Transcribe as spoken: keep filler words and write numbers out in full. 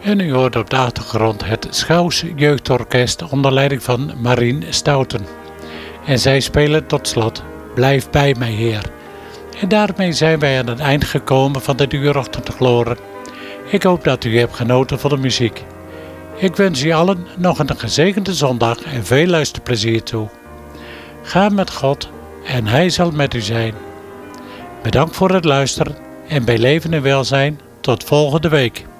En u hoort op de achtergrond het Schouws Jeugdorkest onder leiding van Marien Stouten. En zij spelen tot slot Blijf bij mij, Heer. En daarmee zijn wij aan het eind gekomen van de Uurochtendgloren. Ik hoop dat u hebt genoten van de muziek. Ik wens u allen nog een gezegende zondag en veel luisterplezier toe. Ga met God en Hij zal met u zijn. Bedankt voor het luisteren en bij leven en welzijn tot volgende week.